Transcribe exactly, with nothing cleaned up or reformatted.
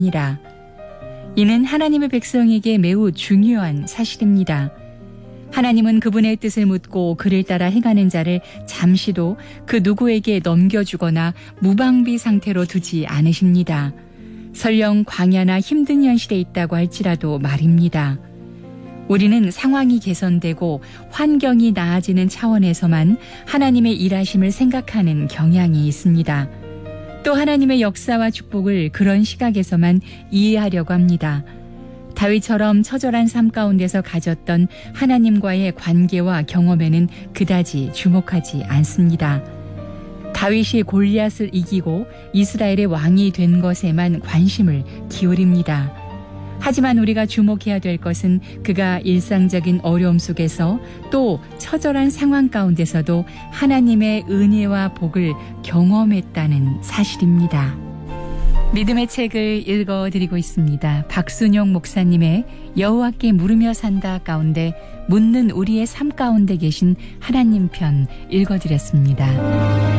이라. 이는 하나님의 백성에게 매우 중요한 사실입니다. 하나님은 그분의 뜻을 묻고 그를 따라 행하는 자를 잠시도 그 누구에게 넘겨주거나 무방비 상태로 두지 않으십니다. 설령 광야나 힘든 현실에 있다고 할지라도 말입니다. 우리는 상황이 개선되고 환경이 나아지는 차원에서만 하나님의 일하심을 생각하는 경향이 있습니다. 또 하나님의 역사와 축복을 그런 시각에서만 이해하려고 합니다. 다윗처럼 처절한 삶 가운데서 가졌던 하나님과의 관계와 경험에는 그다지 주목하지 않습니다. 다윗이 골리앗을 이기고 이스라엘의 왕이 된 것에만 관심을 기울입니다. 하지만 우리가 주목해야 될 것은 그가 일상적인 어려움 속에서 또 처절한 상황 가운데서도 하나님의 은혜와 복을 경험했다는 사실입니다. 믿음의 책을 읽어드리고 있습니다. 박순용 목사님의 여호와께 물으며 산다 가운데 묻는 우리의 삶 가운데 계신 하나님 편 읽어드렸습니다.